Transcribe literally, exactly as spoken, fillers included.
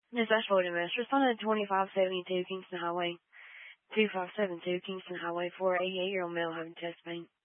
Dispatch Florida Mass. Respond to twenty-five seventy-two Kingston Highway, two five seven two Kingston Highway for an eighty-eight-year-old male having chest pain.